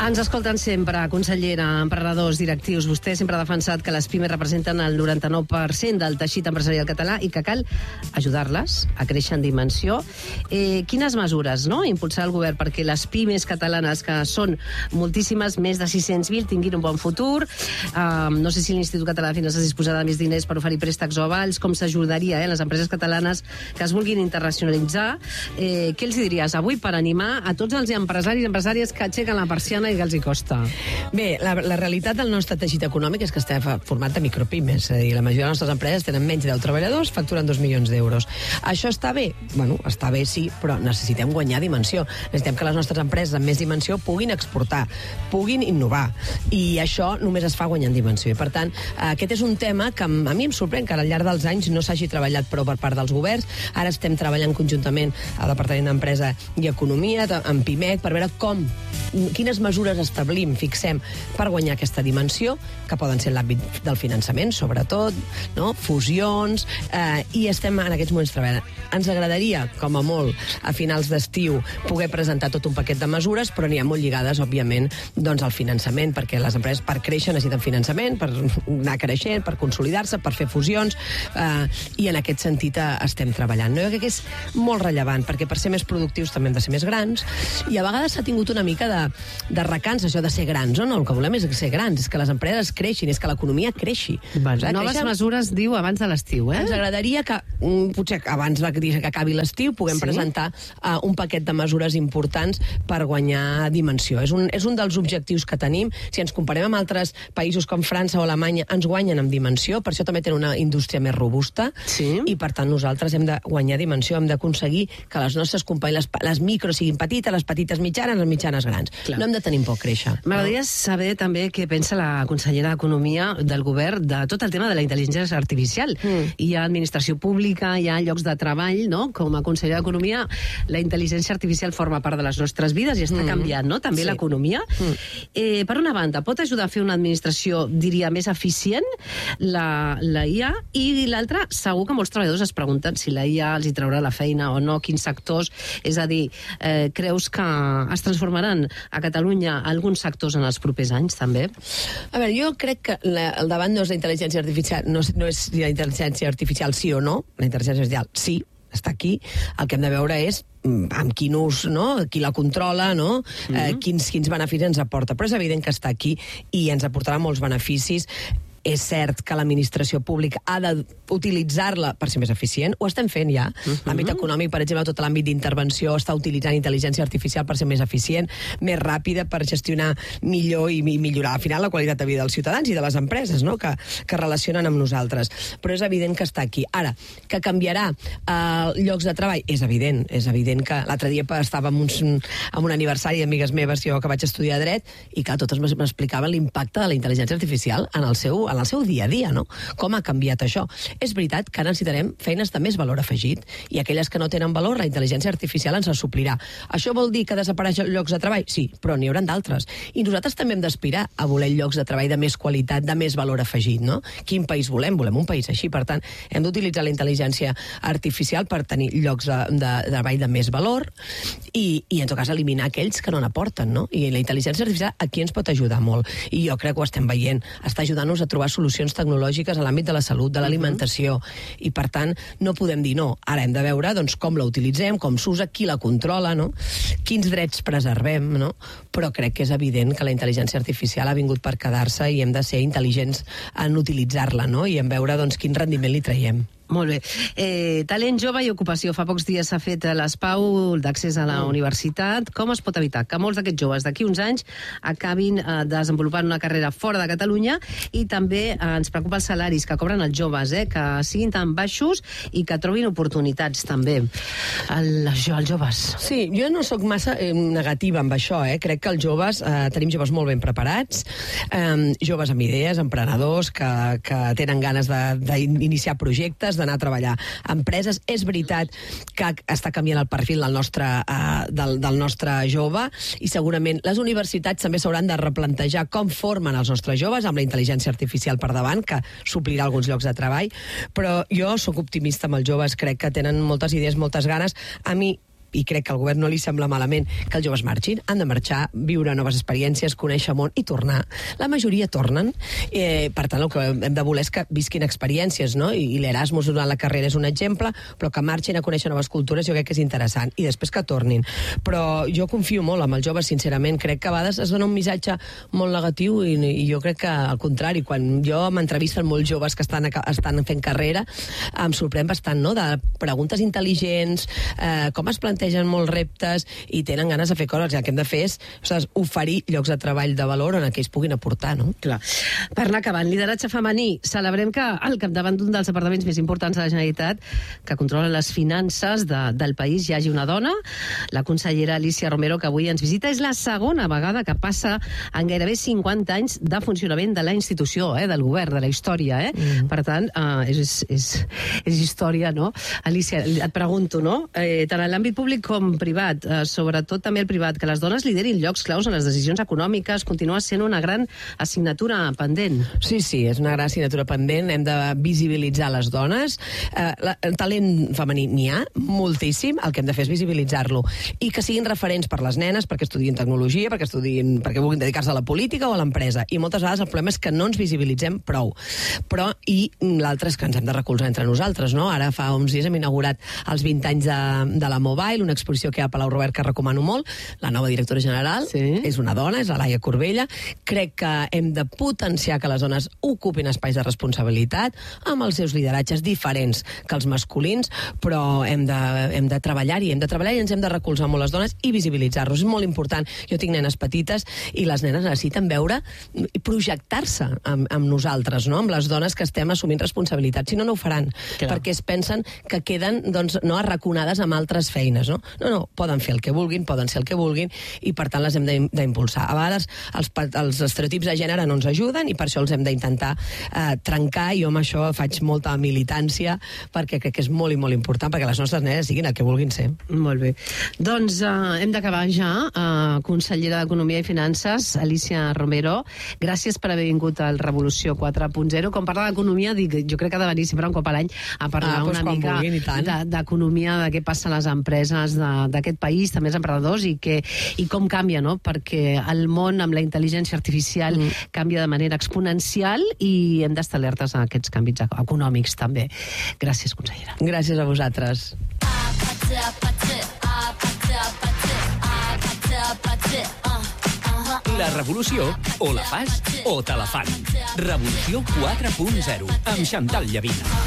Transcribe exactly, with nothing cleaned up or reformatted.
Ens escolten sempre, consellera, emprenedors, directius. Vostè sempre ha defensat que les pimes representen el noranta-nou per cent del teixit empresarial català i que cal ajudar-les a créixer en dimensió. Eh, quines mesures, no?, impulsar el govern perquè les pimes catalanes, que són moltíssimes, més de sis-cents mil, tinguin un bon futur? Uh, no sé si l'Institut Català de Finances disposarà de més diners per oferir préstecs o avals, com s'ajudaria eh, les empreses catalanes que es vulguin internacionalitzar. Eh, què els diries avui per animar a tots els empresaris i empresàries que aixequen la persiana i que els hi costa? Bé, la, la realitat del nostre teixit econòmic és que estem format de micropimes, és a dir, la majoria de les nostres empreses tenen menys de deu treballadors, facturen dos milions d'euros. Això està bé? Bueno, està bé, sí, però necessitem guanyar dimensió. Necessitem que les nostres empreses amb més dimensió puguin exportar, puguin innovar, i això només es fa guanyant dimensió. I, per tant, aquest és un tema que a mi em sorprèn que al llarg dels anys no s'hagi treballat prou per part dels governs. Ara estem treballant conjuntament al Departament d'Empresa i Economia, amb PIMEC, per veure com, quines mesures establim, fixem, per guanyar aquesta dimensió, que poden ser l'àmbit del finançament, sobretot, no? Fusions, eh, i estem en aquests moments treballant. Ens agradaria, com a molt, a finals d'estiu, poder presentar tot un paquet de mesures, però n'hi ha molt lligades, òbviament, doncs, al finançament, perquè les empreses, per créixer, necessiten finançament, per anar creixent, per consolidar-se, per fer fusions, eh, i en aquest sentit eh, estem treballant. No? Jo crec que és molt rellevant, perquè per ser més productius també hem de ser més grans, i a vegades s'ha tingut una mica de, de recança, això de ser grans, o no? El que volem és ser grans, és que les empreses creixin, és que l'economia creixi. Bueno, noves creixen... mesures, diu, abans de l'estiu, eh? Ens agradaria que, potser abans que acabi l'estiu, puguem sí? presentar uh, un paquet de mesures importants per guanyar dimensió. És un, és un dels objectius que tenim. Si ens comparem amb altres països com França o Alemanya, ens guanyen en dimensió, per això també tenen una indústria més robusta, sí? I per tant nosaltres hem de guanyar dimensió, hem d'aconseguir que les nostres companyies, les, les micros siguin petites, les petites mitjanes, les mitjanes grans. Clar. No hem de tenir por créixer. M'agradaria no? saber també què pensa la consellera d'Economia del govern de tot el tema de la intel·ligència artificial. Mm. Hi ha administració pública, hi ha llocs de treball, no? Com a consellera d'Economia, la intel·ligència artificial forma part de les nostres vides i està mm. canviant, no?, també sí. l'economia. Mm. Eh, per una banda, pot ajudar a fer una administració, diria, més eficient, la, la I A, i l'altra, segur que molts treballadors es pregunten si la I A els hi traurà la feina o no, quins sectors, és a dir, eh, creus que es transformaran a Catalunya alguns sectors en els propers anys, també? A veure, jo crec que la, el davant no és la intel·ligència artificial, no, no és la intel·ligència artificial sí o no, la intel·ligència artificial sí, està aquí. El que hem de veure és amb quin ús, no? Qui la controla, no? Mm-hmm. eh, quins, quins beneficis ens aporta. Però és evident que està aquí i ens aportarà molts beneficis. És cert que l'administració pública ha d'utilitzar-la per ser més eficient. Ho estem fent ja. Uh-huh. L'àmbit econòmic, per exemple, tot l'àmbit d'intervenció està utilitzant intel·ligència artificial per ser més eficient, més ràpida, per gestionar millor i millorar, al final, la qualitat de vida dels ciutadans i de les empreses, no?, que, que relacionen amb nosaltres. Però és evident que està aquí. Ara, que canviarà eh, llocs de treball? És evident. És evident que l'altre dia estava en, uns, en un aniversari d'amigues meves, jo que vaig estudiar dret, i que totes m'explicaven l'impacte de la intel·ligència artificial en el seu en el seu dia a dia, no? Com ha canviat això. És veritat que necessitarem feines de més valor afegit, i aquelles que no tenen valor, la intel·ligència artificial ens les suplirà. Això vol dir que desapareixen llocs de treball? Sí, però n'hi haurà d'altres. I nosaltres també hem d'aspirar a voler llocs de treball de més qualitat, de més valor afegit, no? Quin país volem? Volem un país així. Per tant, hem d'utilitzar la intel·ligència artificial per tenir llocs de, de, de treball de més valor i, i, en tot cas, eliminar aquells que no n'aporten, no? I la intel·ligència artificial aquí ens pot ajudar molt. I jo crec que ho estem veient. Està ajudant-nos a trobar solucions tecnològiques a l'àmbit de la salut, de l'alimentació, uh-huh. i per tant no podem dir no. Ara hem de veure doncs, com la utilitzem, com s'usa, qui la controla, no? Quins drets preservem, no? Però crec que és evident que la intel·ligència artificial ha vingut per quedar-se i hem de ser intel·ligents en utilitzar-la, no? I en veure doncs, quin rendiment li traiem. Molt bé. Eh, talent jove i ocupació. Fa pocs dies s'ha fet l'S P A U d'accés a la mm. universitat. Com es pot evitar que molts d'aquests joves d'aquí uns anys acabin eh, desenvolupant una carrera fora de Catalunya? I també eh, ens preocupa els salaris que cobren els joves, eh, que siguin tan baixos i que trobin oportunitats també el, els joves. Sí, jo no sóc massa eh, negativa amb això. Eh? Crec que els joves, eh, tenim joves molt ben preparats, eh, joves amb idees, emprenedors, que, que tenen ganes d'iniciar projectes, d'anar a treballar a empreses. És veritat que està canviant el perfil del nostre, uh, del, del nostre jove, i segurament les universitats també s'hauran de replantejar com formen els nostres joves amb la intel·ligència artificial per davant, que suplirà alguns llocs de treball. Però jo sóc optimista amb els joves, crec que tenen moltes idees, moltes ganes. A mi i crec que al govern no li sembla malament que els joves marxin, han de marxar, viure noves experiències, conèixer món i tornar. La majoria tornen, eh, per tant el que hem de voler és que visquin experiències, no? I, i l'Erasmus durant la carrera és un exemple, però que marxin a conèixer noves cultures jo crec que és interessant, i després que tornin. Però jo confio molt amb els joves, sincerament, crec que a vegades es dona un missatge molt negatiu i, i jo crec que al contrari, quan jo m'entrevisten molts joves que estan, estan fent carrera, em sorprèn bastant, no?, de preguntes intel·ligents, eh, com es plantegen molts reptes i tenen ganes de fer coses. El que hem de fer és, ostres, oferir llocs de treball de valor on aquells puguin aportar, no? Clar. Per anar acabant, lideratge femení. Celebrem que al capdavant d'un dels departaments més importants de la Generalitat, que controla les finances de, del país, hi hagi una dona, la consellera Alícia Romero, que avui ens visita. És la segona vegada que passa en gairebé cinquanta anys de funcionament de la institució, eh, del govern, de la història. Eh? Mm. Per tant, eh, és, és, és història, no? Alícia, et pregunto, no? Eh, tant en l'àmbit públic com privat, eh, sobretot també el privat, que les dones liderin llocs claus en les decisions econòmiques, continua sent una gran assignatura pendent. Sí, sí, és una gran assignatura pendent. Hem de visibilitzar les dones. Eh, la, el talent femení n'hi ha, moltíssim. El que hem de fer és visibilitzar-lo. I que siguin referents per les nenes, perquè estudien tecnologia, perquè estudien, perquè vulguin dedicar-se a la política o a l'empresa. I moltes vegades el problema és que no ens visibilitzem prou. Però, i l'altre és que ens hem de recolzar entre nosaltres, no? Ara fa uns dies hem inaugurat els vint anys de, de la Mobile, una exposició que hi ha a Palau Robert que recomano molt. La nova directora general sí. és una dona, és la Laia Corbella. Crec que hem de potenciar que les dones ocupin espais de responsabilitat amb els seus lideratges diferents que els masculins, però hem de, hem de treballar-hi, hem de treballar i ens hem de recolzar molt les dones i visibilitzar-los. És molt important. Jo tinc nenes petites i les nenes necessiten veure i projectar-se amb, amb nosaltres, no? Amb les dones que estem assumint responsabilitats. Si no, no ho faran, Clar. perquè es pensen que queden doncs, no, arraconades amb altres feines. No? no, no, poden fer el que vulguin, poden ser el que vulguin i per tant les hem d'impulsar. A vegades els, els estereotips de gènere no ens ajuden i per això els hem d'intentar eh, trencar, i jo amb això faig molta militància perquè crec que és molt i molt important perquè les nostres nenes siguin el que vulguin ser. Molt bé. Doncs uh, hem d'acabar ja. Uh, consellera d'Economia i Finances, Alícia Romero, gràcies per haver vingut al Revolució quatre punt zero. Quan parla d'economia, dic, jo crec que ha de venir sempre un cop a l'any a parlar ah, una mica d'economia, de, de què passa a les empreses d'aquest país, també els emprenedors, i, que, i com canvia, no? Perquè el món amb la intel·ligència artificial mm. canvia de manera exponencial i hem d'estar alertes a aquests canvis econòmics també. Gràcies, consellera. Gràcies a vosaltres. La revolució, o la fas o te la fan. Revolució quatre punt zero, amb Xantal Llavina.